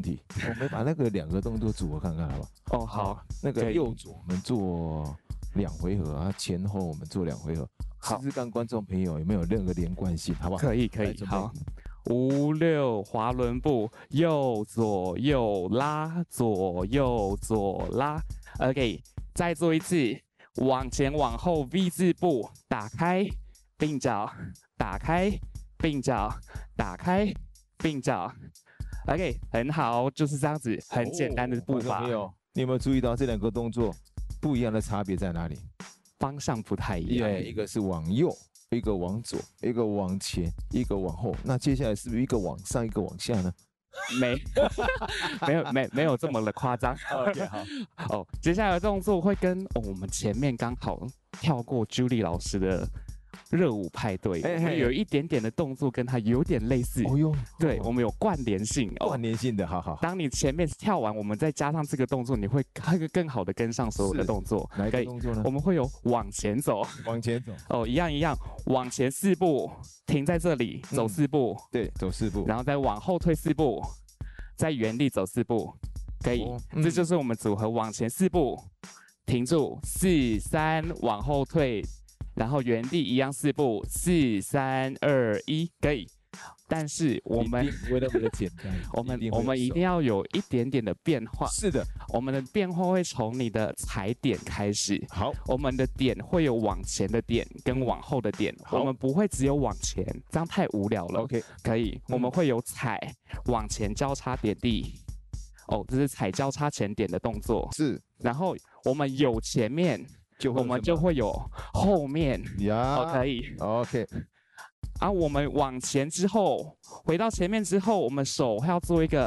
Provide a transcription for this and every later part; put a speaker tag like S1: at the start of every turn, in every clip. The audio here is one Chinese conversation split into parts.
S1: 问题。我们把那个2个动作组合看看，好不好？
S2: 哦，好，
S1: 那个右左我们做2回合啊，前后我们做2回合，试试看观众朋友有没有任何连贯性，好不好？
S2: 可以，好。5、6滑轮步，右左右拉，左右左拉。OK， 再做一次，往前往后 V 字步，打开并脚，打开并脚，打开并脚。OK， 很好，就是这样子，很简单的步伐。
S1: 你有没有注意到这2个动作不一样的差别在哪里？
S2: 方向不太一样，
S1: 一个是往右，一个往左，一个往前，一个往后。那接下来是不是一个往上，一个往下呢？
S2: 没有这么的夸张。
S1: OK， 好。
S2: 哦，接下来的动作会跟我们前面刚好跳过 Julie 老师的热舞派对，有一点点的动作跟它有点类似。
S1: 哦哟，
S2: 对，我们有关联性。
S1: 关联性的，好。
S2: 当你前面跳完，我们再加上这个动作，你会更好的跟上所有的动作。
S1: 哪一个动作呢？
S2: 我们会有往前走。
S1: 往前走。
S2: 哦，一样，往前4步，停在这里，走4步。
S1: 对，走4步，
S2: 然后再往后退4步，在原地走4步。可以，这就是我们组合往前4步，停住，4、3，往后退。然后原地一样4步，4、3、2、1，可以。但是我们
S1: 不会那么的简单，
S2: 我们一定要有一点点的变化。
S1: 是的，
S2: 我们的变化会从你的踩点开始。
S1: 好，
S2: 我们的点会有往前的点跟往后的点，我们不会只有往前，这样太无聊了。
S1: OK，
S2: 可以，我们会有踩往前交叉点地。哦，这是踩交叉前点的动作。
S1: 是，
S2: 然后我们有前面。我们就会有后面
S1: 呀，
S2: 可以
S1: ，OK。
S2: 啊，我们往前之后，回到前面之后，我们手要做一个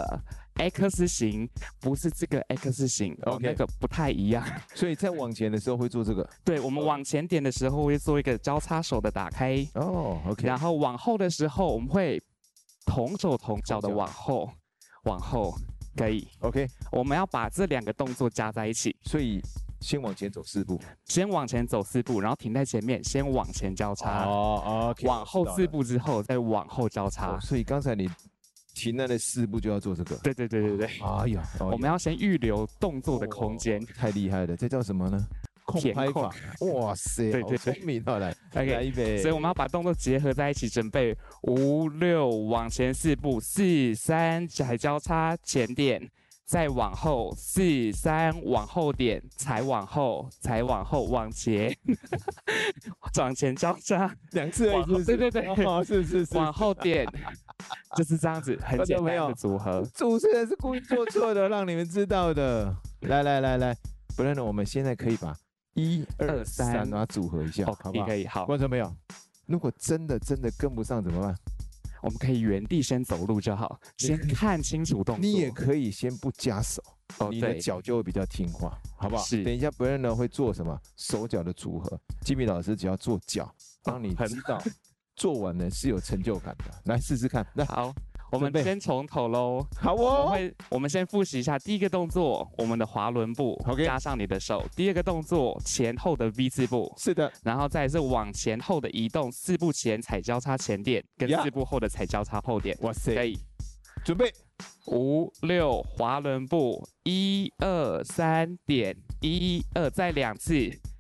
S2: X 型，不是这个 X 型，那个不太一样。
S1: 所以在往前的时候会做这个。
S2: 对，我们往前点的时候会做一个交叉手的打开。
S1: 哦 ，OK。
S2: 然后往后的时候，我们会同手同脚的往后，可以
S1: ，OK。
S2: 我们要把这2个动作加在一起，
S1: 所以。先往前走4步，
S2: 先往前走4步，然后停在前面，先往前交叉。
S1: 哦 ，OK。
S2: 往后4步之后，再往后交叉。
S1: 所以刚才你停在那4步就要做这个。
S2: 对。
S1: 哎呀，
S2: 我们要先预留动作的空间。
S1: 太厉害了，这叫什么呢？控拍法。哇塞，
S2: 对，
S1: 聪明啊！来
S2: ，OK。所以我们要把动作结合在一起，准备5、6往前4步，4、3踩交叉前点。再往后4、3往后点，踩往后，往前，往前交叉
S1: 2次而已。
S2: 对，
S1: 是，
S2: 往后点，就是这样子，很简单的组合。
S1: 主持人是故意做错的，让你们知道的。来，不然呢，我们现在可以把1、2、3把它组合一下，好不好？
S2: 可以，好。
S1: 观众朋友，如果真的跟不上怎么办？
S2: 我们可以原地先走路就好，先看清楚动作。
S1: 你也可以先不加手，你的脚就会比较听话，好不好？
S2: 是。
S1: 等一下Brian呢会做什么手脚的组合，Jimmy老师只要做脚，让你知道做完呢是有成就感的。来试试看。
S2: 好，我们先从头喽。
S1: 好哦。
S2: 我们先复习一下第一个动作，我们的滑轮步，加上你的手。第2个动作，前后的 V 字步。
S1: 是的。
S2: 然后再是往前后的移动，4步前踩交叉前点，跟4步后的踩交叉后点。
S1: 哇塞，
S2: 可以。
S1: 准备
S2: 5、6滑轮步，1、2、3点，1、2再2次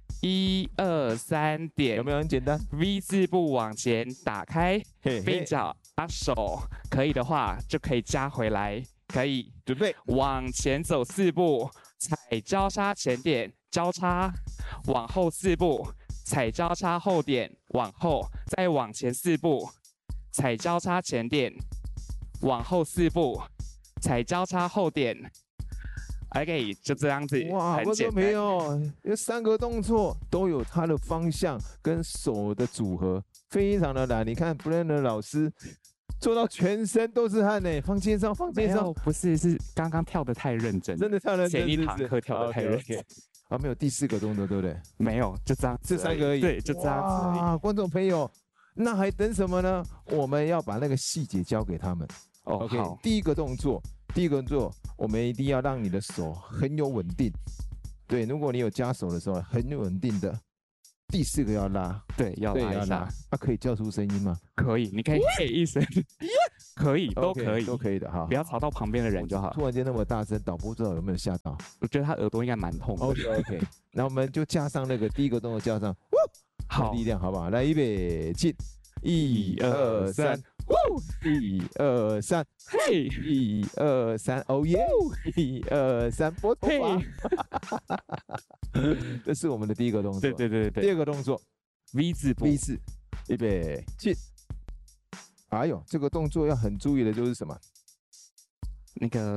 S2: ，1、2、3点。
S1: 有没有很简单
S2: ？V 字步往前打开，并脚。手可以的话就可以加回来，可以
S1: 准备
S2: 往前走4步，踩交叉前点，交叉，往后4步，踩交叉后点，往后，再往前4步，踩交叉前点，往后4步，踩交叉后点。OK， 就这样子。
S1: 哇，观众朋友，这3个动作都有它的方向跟手的组合，非常的难。你看 Brian 老师做到全身都是汗呢，放肩上。
S2: 不是，是刚刚跳得太认真，
S1: 真的跳认真。
S2: 前一堂课跳得太认真。
S1: 啊，没有第4个动作，对不对？
S2: 没有，就这样，
S1: 这3个而已。
S2: 对，就这样子而已。
S1: 观众朋友，那还等什么呢？我们要把那个细节交给他们。OK， 第一个动作，我们一定要让你的手很有稳定。对，如果你有加手的时候，很有稳定的。第4个要拉，
S2: 对，要拉一下。
S1: 可以叫出声音吗？
S2: 可以，你可以嘿一声。 可以，都
S1: OK，
S2: 可以，
S1: 都可以的哈，
S2: 不要吵到旁边的人就好。
S1: 突然间那么大声，导播不知道有没有吓到？
S2: 我觉得他耳朵应该蛮痛的。
S1: OK， 那我们就加上那个第一个动作，加上
S2: 好
S1: 力量，好不好？来，预备起，1、2、3，呜，1、2、3，
S2: 嘿
S1: ，1、2、3，哦耶，1、2、3，拨头发。这是我们的第一个动作。
S2: 对。
S1: 第二个动作
S2: ，V 字步。
S1: V 字，预备起。哎呦，这个动作要很注意的就是什么？
S2: 那个